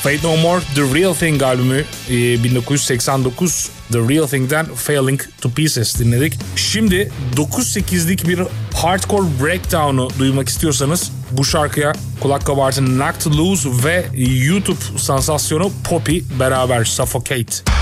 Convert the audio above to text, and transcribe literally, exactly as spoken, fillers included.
Fate No More The Real Thing albümü bin dokuz yüz seksen dokuz The Real Thing'den Failing to Pieces dinledik. Şimdi dokuz sekizlik bir hardcore breakdown'u duymak istiyorsanız bu şarkıya kulak kabartın. Knocked Loose ve YouTube sansasyonu Poppy beraber Suffocate.